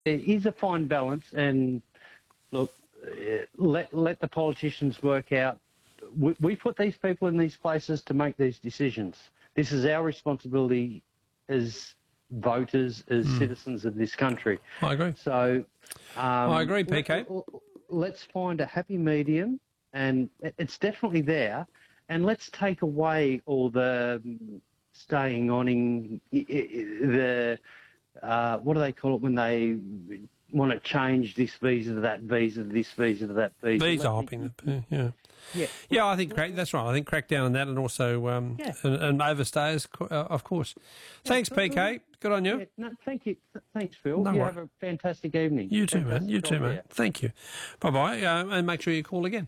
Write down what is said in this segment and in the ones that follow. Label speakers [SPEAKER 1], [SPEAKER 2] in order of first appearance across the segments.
[SPEAKER 1] is a fine balance, and look, let the politicians work out. We put these people in these places to make these decisions. This is our responsibility as voters, as citizens of this country.
[SPEAKER 2] I agree.
[SPEAKER 1] So
[SPEAKER 2] I agree, PK.
[SPEAKER 1] Let's find a happy medium, and it's definitely there, and let's take away all the staying on, the what do they call it when they want to change this visa to that visa, this visa to that visa.
[SPEAKER 2] Visa hopping, yeah. Yeah, I think that's right. I think crack down on that, and also and overstayers, of course. Thanks, PK. Good on you.
[SPEAKER 1] Yeah, no, thank you. Thanks, Phil.
[SPEAKER 2] No
[SPEAKER 1] you
[SPEAKER 2] worries.
[SPEAKER 1] have a fantastic evening.
[SPEAKER 2] You too, man. You too, man.
[SPEAKER 1] Yeah.
[SPEAKER 2] Thank you. Bye-bye, and make sure you call again.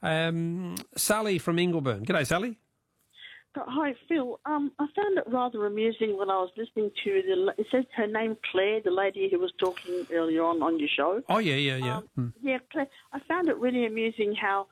[SPEAKER 2] Sally from Ingleburn. G'day, Sally.
[SPEAKER 3] Hi, Phil. I found it rather amusing when I was listening to it says her name Claire, the lady who was talking earlier on your show.
[SPEAKER 2] Oh, yeah.
[SPEAKER 3] Yeah, Claire. I found it really amusing how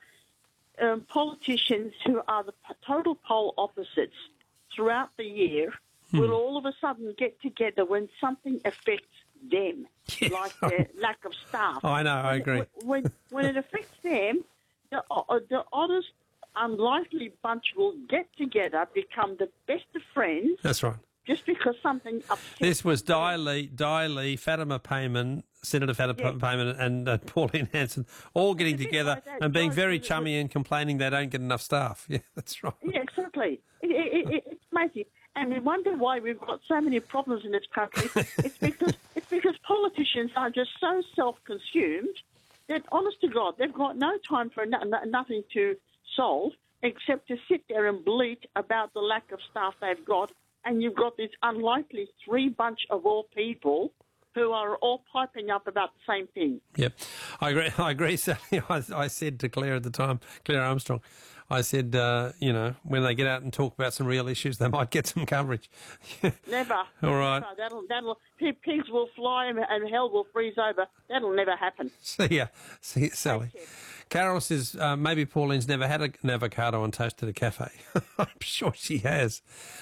[SPEAKER 3] politicians who are the total pole opposites throughout the year will all of a sudden get together when something affects them, like their lack of staff.
[SPEAKER 2] Oh, I know, I agree.
[SPEAKER 3] When it affects them, the oddest, unlikely bunch will get together, become the best of friends.
[SPEAKER 2] That's right.
[SPEAKER 3] Just because something upsets
[SPEAKER 2] This was Di Lee, Fatima Payman, Senator Fatima Payman, and Pauline Hanson all getting together and being very chummy and complaining they don't get enough staff. Yeah, that's right.
[SPEAKER 3] Yeah, exactly. It's amazing. And we wonder why we've got so many problems in this country. It's because politicians are just so self-consumed that, honest to God, they've got no time for nothing to solve except to sit there and bleat about the lack of staff they've got. And you've got this unlikely three bunch of all people who are all piping up about the same thing.
[SPEAKER 2] Yep, I agree, Sally. I said to Claire at the time, Claire Armstrong, I said, when they get out and talk about some real issues, they might get some coverage.
[SPEAKER 3] Never.
[SPEAKER 2] All right.
[SPEAKER 3] Never. That'll pigs will fly and hell will freeze over. That'll never happen.
[SPEAKER 2] See ya, Sally. Carol says maybe Pauline's never had an avocado on toast at a cafe. I'm sure she has.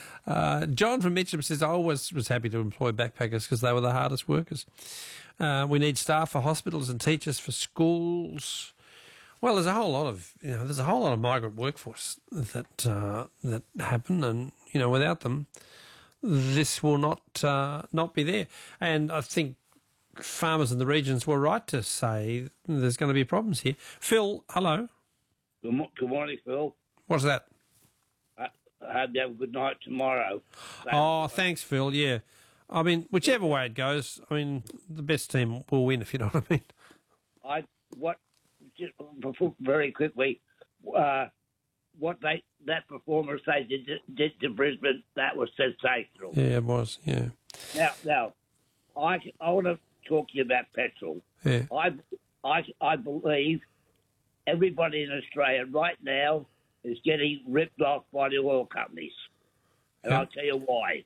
[SPEAKER 2] John from Mitcham says, I always was happy to employ backpackers because they were the hardest workers. We need staff for hospitals and teachers for schools. Well, there's a whole lot of migrant workforce that happen, and without them, this will not be there. And I think farmers in the regions were right to say there's going to be problems here. Phil, hello.
[SPEAKER 4] Good morning, Phil.
[SPEAKER 2] What's that?
[SPEAKER 4] I hope you have a good night tomorrow.
[SPEAKER 2] Oh, thanks, Phil. Yeah. I mean, whichever way it goes, the best team will win, if you know what I mean.
[SPEAKER 4] Just very quickly, that performer say did to Brisbane, that was sensational.
[SPEAKER 2] Yeah, it was, yeah.
[SPEAKER 4] Now, I want to talk to you about petrol.
[SPEAKER 2] Yeah.
[SPEAKER 4] I believe everybody in Australia right now is getting ripped off by the oil companies. And I'll tell you why.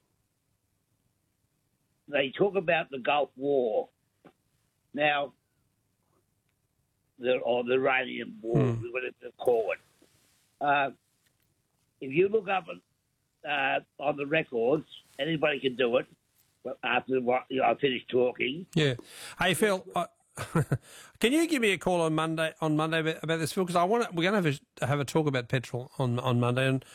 [SPEAKER 4] They talk about the Gulf War. Now, the Iranian War, whatever you call it. If you look up on the records, anybody can do it. But after I finish talking.
[SPEAKER 2] Yeah. Hey, Phil, can you give me a call on Monday about this, Phil? Because we're going to have a talk about petrol on Monday, and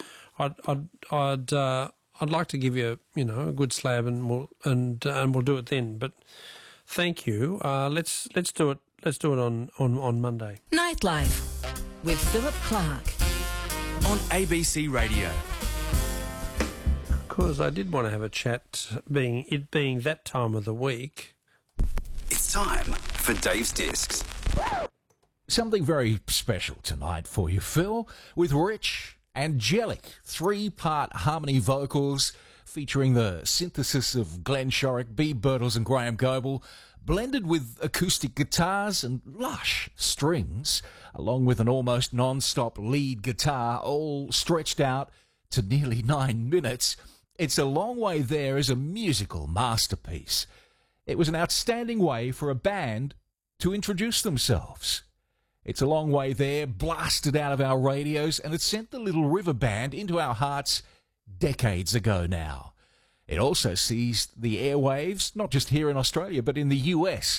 [SPEAKER 2] I'd like to give you a good slab, and we'll do it then. But thank you. Let's do it. Let's do it on Monday.
[SPEAKER 5] Nightlife with Philip Clark
[SPEAKER 6] on ABC Radio.
[SPEAKER 2] Because I did want to have a chat, being that time of the week.
[SPEAKER 6] It's time for Dave's Discs.
[SPEAKER 7] Something very special tonight for you, Phil, with rich, angelic, 3-part harmony vocals featuring the synthesis of Glenn Shorrock, B. Birtles and Graham Goble, blended with acoustic guitars and lush strings, along with an almost non-stop lead guitar, all stretched out to nearly 9 minutes. It's a long way there as a musical masterpiece. It was an outstanding way for a band to introduce themselves. It's a long way there, blasted out of our radios, and it sent the Little River Band into our hearts decades ago now. It also seized the airwaves, not just here in Australia, but in the US,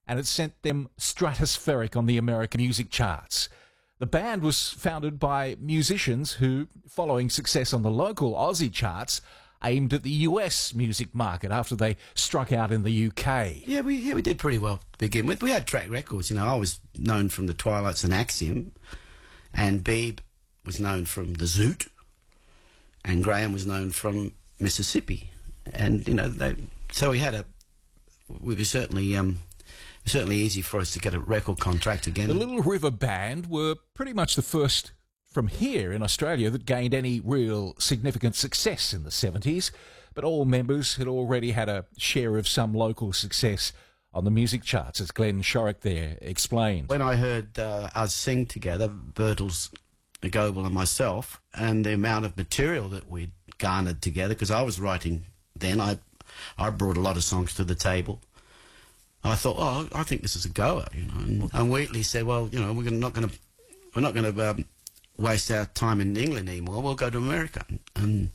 [SPEAKER 7] and it sent them stratospheric on the American music charts. The band was founded by musicians who, following success on the local Aussie charts, aimed at the US music market after they struck out in the UK.
[SPEAKER 8] Yeah, we did pretty well to begin with. We had track records. You know, I was known from the Twilights and Axiom, and Beeb was known from the Zoot, and Graham was known from Mississippi. And, you know, so we had we were certainly easy for us to get a record contract again.
[SPEAKER 7] The Little River Band were pretty much the first from here in Australia that gained any real significant success in the 70s, but all members had already had a share of some local success on the music charts, as Glenn Shorrock there explained.
[SPEAKER 8] When I heard us sing together, Bertels, Goebel and myself, and the amount of material that we'd garnered together, because I was writing then, I brought a lot of songs to the table. I thought, oh, I think this is a goer, you know. And Wheatley said, well, you know, we're not going to waste our time in England anymore. We'll go to America. And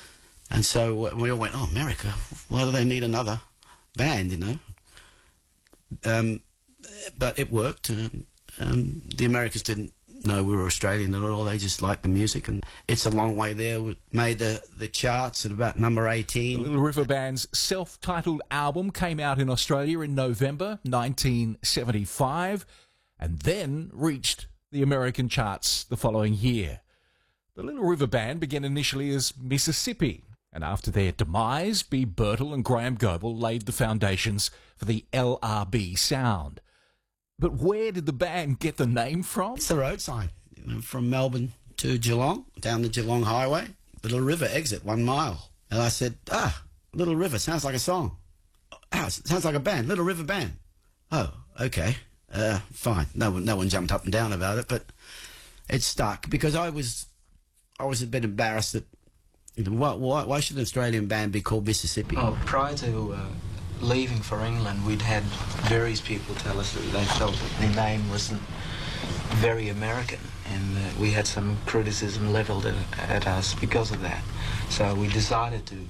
[SPEAKER 8] so we all went, oh, America? Why do they need another band, you know? But it worked. The Americans didn't know we were Australian at all. They just liked the music. And It's a Long Way There made the charts at about number 18.
[SPEAKER 7] The Little River Band's self-titled album came out in Australia in November 1975 and then reached the American charts the following year. The Little River Band began initially as Mississippi, and after their demise, Beeb Birtle and Graham Goebel laid the foundations for the LRB sound. But where did the band get the name from?
[SPEAKER 8] It's the road sign. You know, from Melbourne to Geelong, down the Geelong Highway, the Little River exit, 1 mile. And I said, Little River, sounds like a song. Sounds like a band, Little River Band. Oh, okay. Fine. No one jumped up and down about it, but it stuck because I was a bit embarrassed that, you know, why should an Australian band be called Mississippi?
[SPEAKER 9] Oh, prior to leaving for England, we'd had various people tell us that they felt that the name wasn't very American, and we had some criticism levelled at us because of that. So we decided to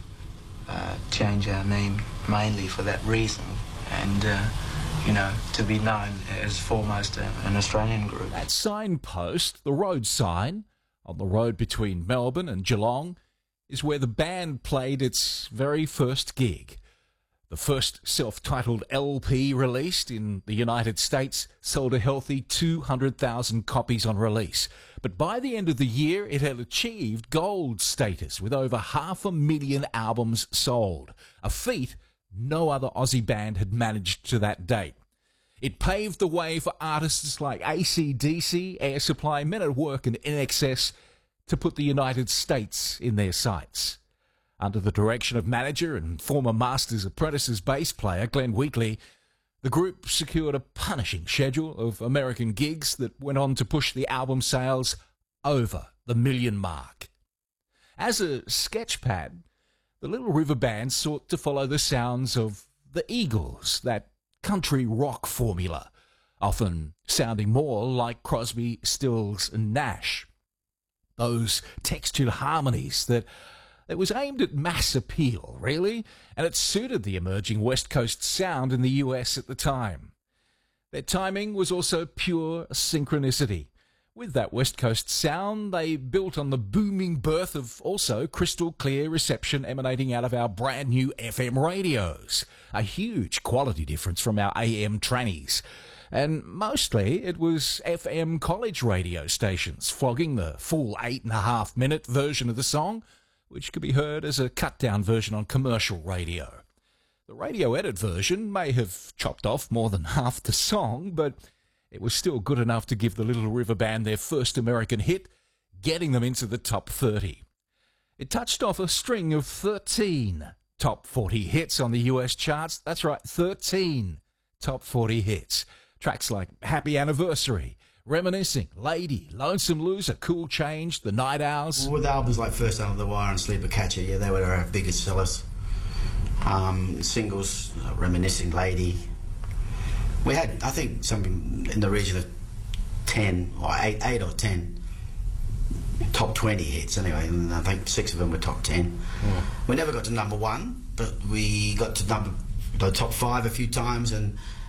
[SPEAKER 9] change our name mainly for that reason, and you know, to be known as foremost an Australian group.
[SPEAKER 7] That signpost, the road sign, on the road between Melbourne and Geelong, is where the band played its very first gig. The first self-titled LP released in the United States sold a healthy 200,000 copies on release. But by the end of the year, it had achieved gold status with over 500,000 albums sold, a feat no other Aussie band had managed to that date. It paved the way for artists like AC/DC, Air Supply, Men at Work and INXS to put the United States in their sights. Under the direction of manager and former Masters Apprentices bass player Glenn Wheatley, the group secured a punishing schedule of American gigs that went on to push the album sales over the 1 million mark. As a sketchpad, the Little River Band sought to follow the sounds of the Eagles, that country rock formula, often sounding more like Crosby, Stills and Nash. Those textured harmonies that it was aimed at mass appeal, really, and it suited the emerging West Coast sound in the US at the time. Their timing was also pure synchronicity. With that West Coast sound, they built on the booming birth of also crystal clear reception emanating out of our brand new FM radios. A huge quality difference from our AM trannies. And mostly it was FM college radio stations flogging the full 8.5-minute version of the song, which could be heard as a cut-down version on commercial radio. The radio edit version may have chopped off more than half the song, but it was still good enough to give the Little River Band their first American hit, getting them into the top 30. It touched off a string of 13 top 40 hits on the US charts. That's right, 13 top 40 hits. Tracks like Happy Anniversary, Reminiscing, Lady, Lonesome Loser, Cool Change, The Night Owls.
[SPEAKER 8] With albums like First Under the Wire and Sleeper Catcher, yeah, they were our biggest sellers. Singles, Reminiscing, Lady. We had, I think, something in the region of 10 or 8 or 10 top 20 hits anyway, and I think 6 of them were top 10. Yeah. We never got to number 1, but we got to the top 5 a few times, and